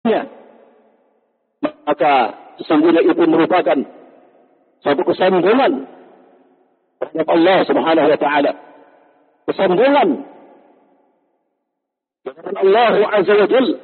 maka sesungguhnya itu merupakan suatu kesombongan terhadap Allah Subhanahu wa taala. Kesombongan kepada Allah Azza wa Jalla.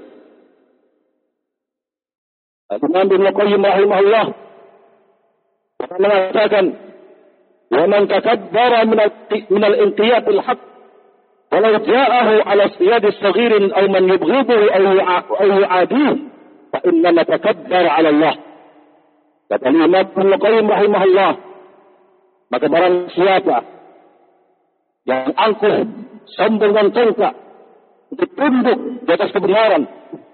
Imam Ibnu Qayyim rahimahullah mengatakan, "Wa man takabbara min al-inqiyad al-haqq walau ja'ahu 'ala siyad as-saghir aw man yubghiduhu aw yu'adihi fa inna takabbara 'ala Allah." Kata Imam Ibnu Qayyim rahimahullah, maka barang siapa yang angkuh, sombong dan congkak untuk tunduk di atas kebenaran,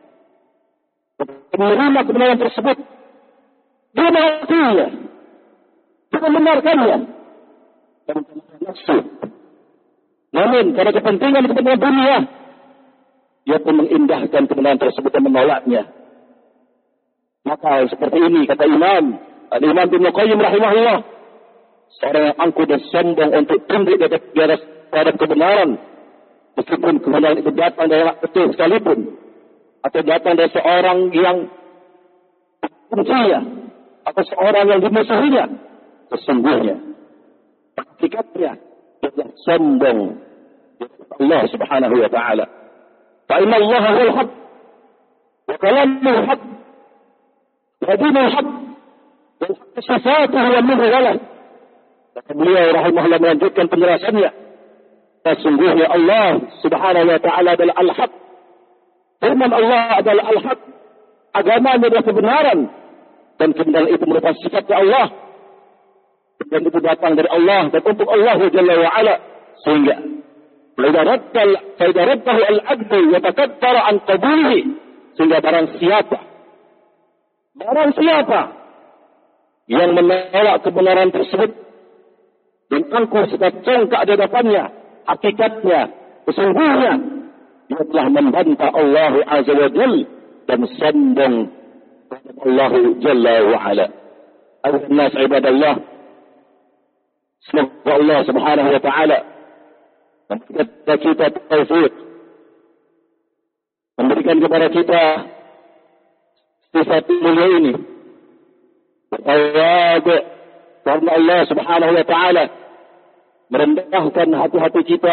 menerima kebenaran tersebut, dia mengakuinya, dia membenarkannya, dan nafsu. Namun karena kepentingan dunia, dia pun mengindahkan kebenaran tersebut dan menolaknya. Maka seperti ini kata Imam Ibnu Qayyim rahimahullah, seorang yang angkuh dan sombong untuk tunduk di atas terhadap kebenaran, meskipun kebenaran itu datang dari orang betul sekalipun, atau datang dari seorang yang bencinya, atau seorang yang dimusuhinya, sesungguhnya hakikatnya adalah sombong Allah Subhanahu wa taala. Fa inna Allah huwal haqq wa kalamuhu haqq wa dinuhu haqq wa sifatuhu wa minhu walad. Maka beliau rahimahullah melanjutkan penjelasannya, sesungguhnya Allah Subhanahu wa taala adalah al-haq. Firman Allah adalah al-haq, agamanya adalah kebenaran, dan kebenaran itu merupakan sifatnya Allah, dan itu datang dari Allah dan untuk Allah Jalla wa Ala. Sehingga فإذا رده العبد يتكبر عن قبوله, sehingga barang siapa yang menolak kebenaran tersebut dan angkuh serta congkak di hadapannya, hakikatnya sesungguhnya dia telah membantah Allah Azza wa Jalla dan sombong kepada Allah Jalla wa Ala. Ayuhan nas ibadallah, semoga Allah Subhanahu wa taala memberikan kita taufik, memberikan kepada kita sifat mulia ini, bertawadu karena Allah Subhanahu wa taala, merendahkan hati-hati kita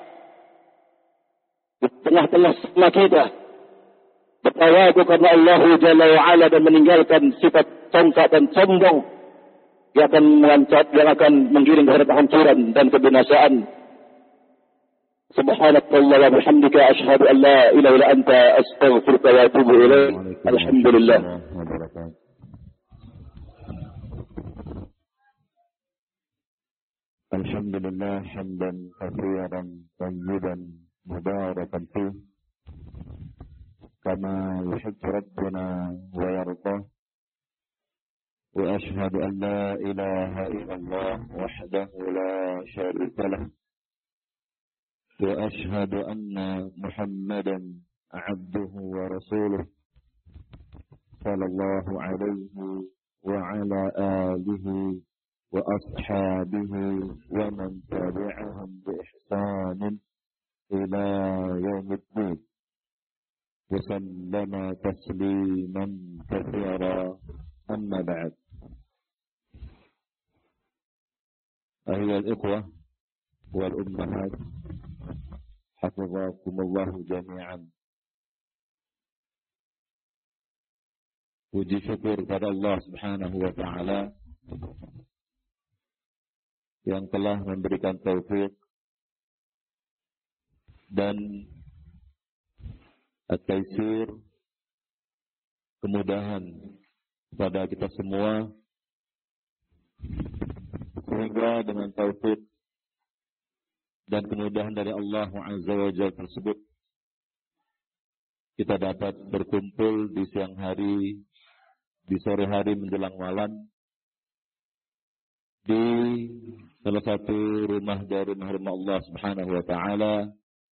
di tengah-tengah semua kita, bertawadu karena Allah Jalla wa Ala, dan meninggalkan sifat congkak dan sombong yang akan menggiring kepada kehancuran dan kebinasaan. Subhanakallah wa bihamdika asyhadu an la ilaha illa anta astaghfiruka wa atubu ilaik. Alhamdulillah. Alhamdulillah hamdan katsiran tayyiban mubarakan fihi kama yuhibbu rabbuna wa yarda. Wa asyhadu an la ilaha illallah wahdahu la syarika lah. وأشهد أن محمدا عبده ورسوله صلى الله عليه وعلى آله وأصحابه ومن تبعهم بإحسان إلى يوم الدين وسلم تسليما كثيرا. أما بعد، أيها الإخوة والأمهات hafizakumullahu jami'an. Puji syukur kepada Allah Subhanahu wa taala yang telah memberikan taufik dan at-taisir, kemudahan kepada kita semua, sehingga dengan taufik dan kemudahan dari Allah Azza wa Jalla tersebut, kita dapat berkumpul di siang hari, di sore hari menjelang malam, di salah satu rumah dari rumah Allah Subhanahu wa taala,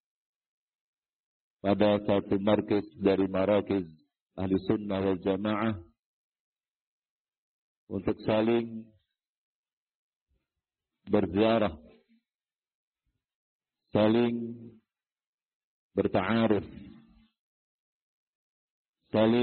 pada satu markis dari marakiz Ahli Sunnah wal Jamaah, untuk saling berziarah, saling berta'aruf, saling